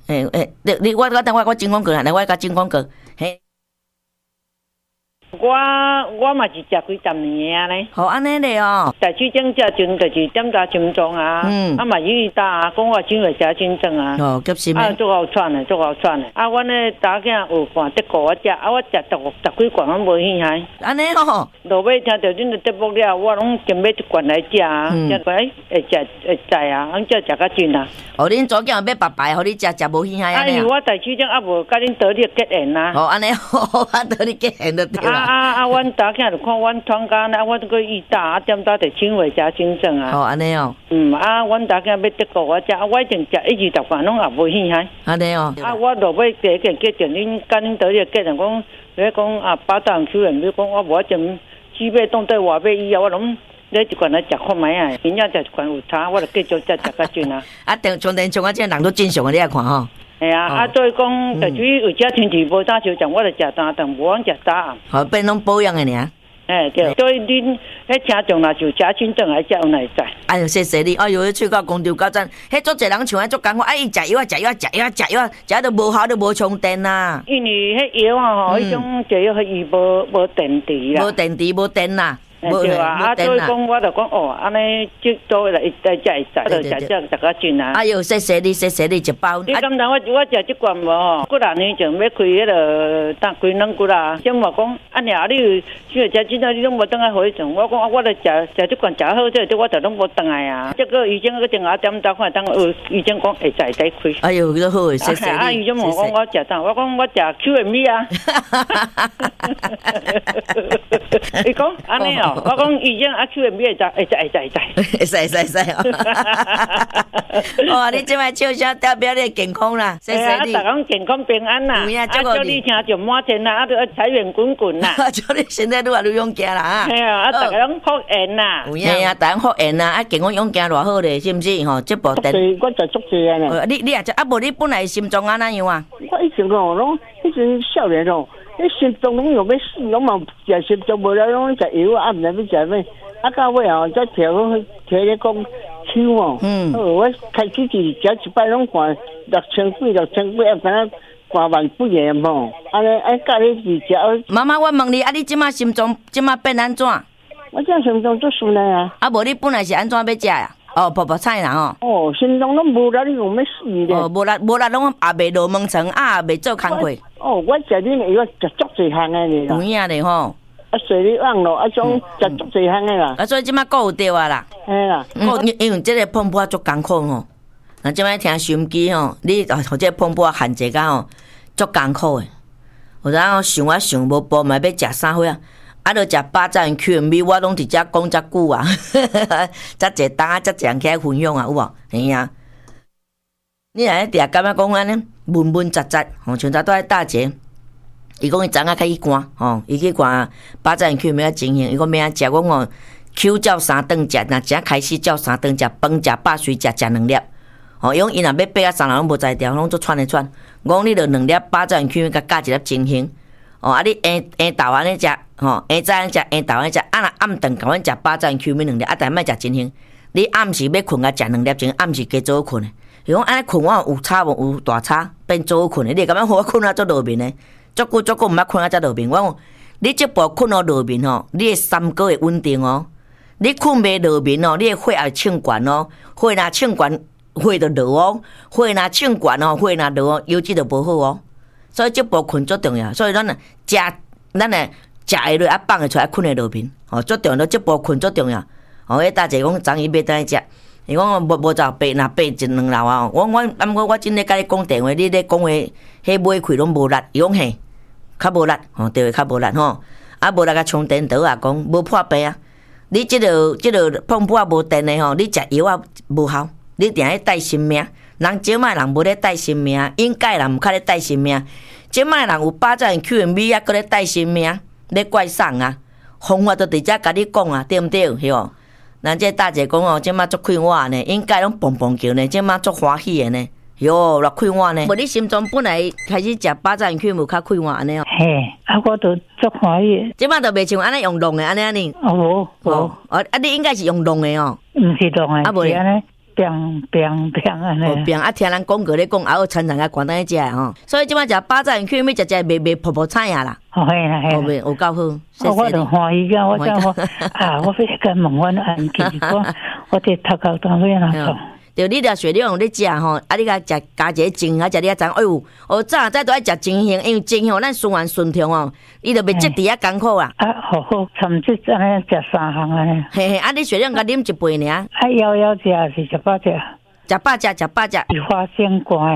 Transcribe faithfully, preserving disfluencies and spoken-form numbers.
嘿，诶，你你我我等我我进广告啦，来我甲进广告，嘿。 我我嘛是食几十年啊咧。 好安尼咧哦。 在区正食阵就是点打心脏啊，嗯，啊嘛伊打讲我真会食真正啊。 哦，急心。 啊，足好喘的，足好喘的。啊，阮咧打囝有看德国我食，啊我食十十几罐，我无兴趣。 安尼哦。 落尾听到恁的节目了，我拢先买一罐来食啊，食过会食会知啊，咁才食较真啊。 哦，恁左囝买白白，互你食食无兴趣安尼啊？ 啊，我在区正啊无甲恁得你结缘啊。 哦，安尼好，啊得你结缘就对啦。 啊啊啊！阮打囝就看阮窗间啊，我都去伊打啊，点打就轻微食真正啊。 哦，安尼哦。 嗯啊，阮打囝要德国我食，啊，我一定食一二十罐拢也无兴趣。 安尼哦。 啊，我落尾第一件决定，恁甲恁得你结缘讲，你讲啊，八丈区人，你讲我无一定西北当对外买以后，我拢你一罐来食看卖啊，真正食一罐有差，我就继续食食较准啊。 啊，电充电充啊，这人都正常的，你来看吼。 系啊，啊，所以讲，就是有遮天气无啥收场，我就食单顿，无通食早暗。 好，变拢保养的尔。 哎，对，所以恁迄听众若就食真正还食有哪会知？ 哎呦，谢谢你！哎呦，去到公车到站，迄足侪人像迄足艰苦，哎，伊食药啊，食药啊，食药啊，食药啊，食都无效，都无充电呐。 因为迄药啊吼，迄种食药，伊无无电池啦。 无电池，无电啦。 对啊，啊，所以讲我就讲哦，安尼即多来来食会食，就食食食较准啊。 哎呦，谢谢你，谢谢你一包。 你敢当我我食即罐无吼？几廿年前要开迄个当几两骨啦，先话讲，啊娘，你就食真正你拢无当来回转。我讲我来食食即罐食好这，这我就拢无当来啊。这个医生个电话点打看，当呃医生讲会使再开。 哎呦，都好诶，谢谢你。 啊，医生问讲我食啥？我讲我食 Q M V 啊。伊讲安尼哦。我讲医生啊 ，Q M B 会知会知会知会知， 会使会使会使。哇，你即摆笑声代表你健康啦，谢谢你。 啊，大家健康平安啦，啊，祝你听着满天啦，啊，都财源滚滚啦。 祝你身体愈来愈勇健啦啊！ 系啊，啊，大家拢福缘啦。 有影啊，大家福缘啦，啊，健康勇健偌好咧，是毋是吼？这部电， 我就足济啊呢。 你你啊，啊无你本来心脏啊哪样啊？ 我以前哦，拢以前少年哦。迄心脏拢又要死，拢嘛食心脏无了，拢食药啊，毋知要食咩。啊，到尾后再调去调咧讲手哦，嗯，我开始是食一摆拢看六千几、六千几，啊，敢若看万几个吼。安尼啊，甲你是食。 妈妈，我问你，啊，你即马心脏即马变安怎？ 我这心脏做顺来啊。 啊，无你本来是安怎要食呀？哦，泡泡菜啦吼。 哦，心脏拢无力，你用要死咧。 哦，无力无力，拢也未落门床，啊也未做工课。 哦，我食恁个药食足济项个咧啦。 有影咧吼。 啊，随你网络啊种食足济项个啦。 啊，所以即摆顾有着啊啦。 嘿啦。 顾因为即个碰波足艰苦吼。那即摆听收音机吼，你或者碰波限制甲吼，足艰苦诶。有当我想我想无报嘛要食啥货啊？啊，著食八赞 Q M V， 我拢直接讲遮久啊，遮济当啊，遮济人起来分享啊，有无？嘿啊！你若伫感觉讲安尼闷闷杂杂，吼，像昨在大姐，伊讲伊昨仔去看，吼，伊去看八赞 Q M V 情形，伊讲要安食，我讲 Q 照三顿食，若正开始照三顿食，饭食饱水食，食两粒，吼，伊讲伊若要八啊三人拢无在调，拢做喘咧喘，我讲你著两粒八赞 Q M V 甲加一粒精形。哦，啊！你下下昼安尼食，吼，下早安食，下昼安尼食，啊！若暗顿甲阮食八赞 Q 米两粒，啊！但莫食真香。你暗时要困甲食两粒钟，暗时加早困诶。伊讲安尼困我有差无？有大差，变早困诶。你感觉好我困啊，足落眠诶，足久足久毋捌困啊，才落眠。我讲你即部困哦落眠吼，你诶三高会稳定哦。你困袂落眠哦，你诶血也唱悬哦，血若唱悬，血就落哦；血若唱悬哦，血若落哦，腰子就无好哦。所以这部困足重要，所以咱啊食，咱诶食会落，啊放会出来，困会落眠，吼足重要。这部困足重要。吼，迄大姐讲，昨伊要等来食，伊讲无无就爬，若爬一两楼啊。我我毋过我真咧甲你讲电话，你咧讲话，迄尾开拢无力，伊讲嘿，较无力，吼，对，较无力吼。啊，无力甲充电倒啊，讲无破病啊。你即个即个碰破无电诶吼，你食药啊无效，你定咧带性命。人即摆人无咧带性命，应该人毋较咧带性命。即摆人有八赞 Q M V 啊，搁咧带性命，咧怪送啊！方法都直接甲你讲啊，对毋对？是哦。咱这大姐讲哦，即摆足快活呢，应该拢蹦蹦叫呢，即摆足欢喜的呢，哟，偌快活呢。无你心脏本来开始食八赞 Q M V 较快活安尼哦。 嘿，啊，我都足欢喜。 即摆都袂像安尼用弄的安尼安尼。 哦，无无。 哦，啊，你应该是用弄的哦。 毋是弄的，啊，无安尼。 变变变安尼。 哦，变啊！听人讲过咧讲，还有餐餐甲关灯食的吼。所以即摆食巴掌去咩食食卖卖泡泡菜啊啦。 哦，系啦系啦， 有够好。 我我就欢喜个，我讲我啊，我要甲问阮安记，我我伫读到单位那种。 就你若水你用你食吼，啊你甲食加一个精，啊食你啊知，哎呦，哦早早都爱食精香，因为精香咱循环顺畅哦，伊就袂积伫遐艰苦啊。 啊，好好，参即安尼食三项安尼。 嘿嘿，啊你水你甲啉一杯尔。 啊，枵枵食是食饱食。 食饱食，食饱食。 花生瓜。